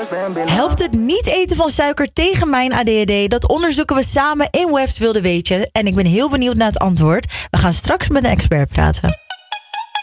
Helpt het niet eten van suiker tegen mijn ADHD? Dat onderzoeken we samen in Wef's Wilde Weetjes. En ik ben heel benieuwd naar het antwoord. We gaan straks met een expert praten.